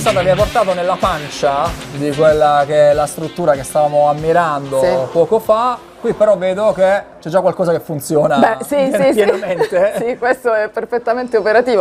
Mi hai portato nella pancia di quella che è la struttura che stavamo ammirando poco fa. Qui però vedo che c'è già qualcosa che funziona Beh, sì, pienamente. Sì, questo è perfettamente operativo.